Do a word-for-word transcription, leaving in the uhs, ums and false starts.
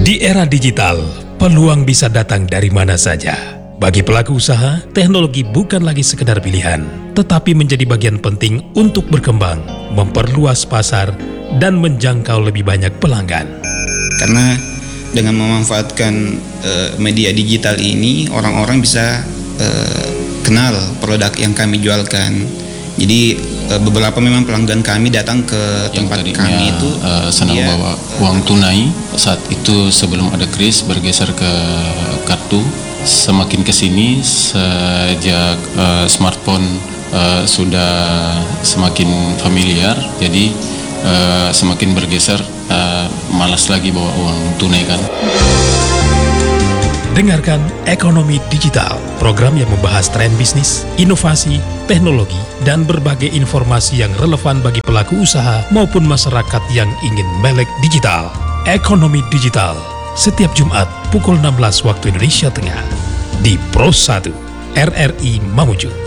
Di era digital, peluang bisa datang dari mana saja. Bagi pelaku usaha, teknologi bukan lagi sekedar pilihan, tetapi menjadi bagian penting untuk berkembang, memperluas pasar, dan menjangkau lebih banyak pelanggan. Karena dengan memanfaatkan uh, media digital ini, orang-orang bisa uh, kenal produk yang kami jualkan. Jadi uh, beberapa memang pelanggan kami datang ke yang tempat tadinya, kami itu uh, senang dia, bawa uang tunai, saat itu sebelum ada kris bergeser ke kartu. Semakin kesini sejak uh, smartphone uh, sudah semakin familiar, jadi uh, semakin bergeser, uh, malas lagi bawa uang tunai kan. Dengarkan Ekonomi Digital, program yang membahas tren bisnis, inovasi, teknologi, dan berbagai informasi yang relevan bagi pelaku usaha maupun masyarakat yang ingin melek digital. Ekonomi Digital, setiap Jumat pukul enam belas waktu Indonesia Tengah, di Pro satu, R R I Mamuju.